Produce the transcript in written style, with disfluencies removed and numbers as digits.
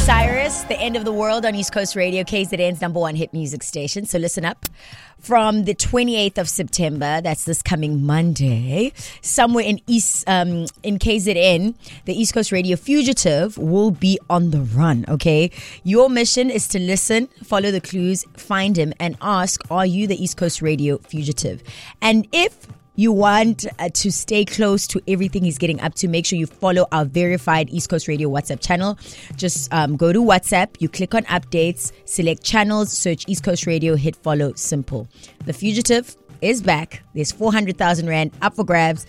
Cyrus, The End of the World on East Coast Radio, KZN's number one hit music station. So listen up. From the 28th of September, that's this coming Monday, somewhere in KZN, the East Coast Radio fugitive will be on the run, okay? Your mission is to listen, follow the clues, find him, and ask, are you the East Coast Radio fugitive? And if you want to stay close to everything he's getting up to, make sure you follow our verified East Coast Radio WhatsApp channel. Just go to WhatsApp, you click on updates, select channels, search East Coast Radio, hit follow, simple. The fugitive is back. There's 400,000 Rand up for grabs.